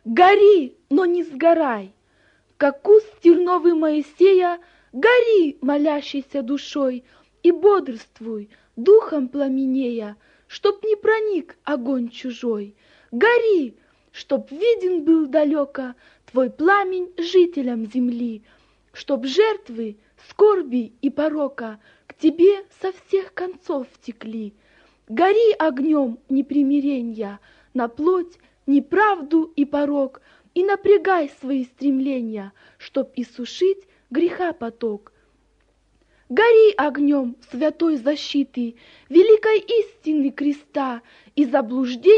Гори, но не сгорай, как куст терновый Моисея, гори, молящейся душой, и бодрствуй, духом пламенея, чтоб не проник огонь чужой. Гори, чтоб виден был далеко твой пламень жителям земли, чтоб жертвы, скорби и порока к тебе со всех концов текли. Гори огнем непримиренья на плоть, неправду и порок, и напрягай свои стремления, чтоб иссушить греха поток. Гори огнем святой защиты, великой истины креста и заблуждений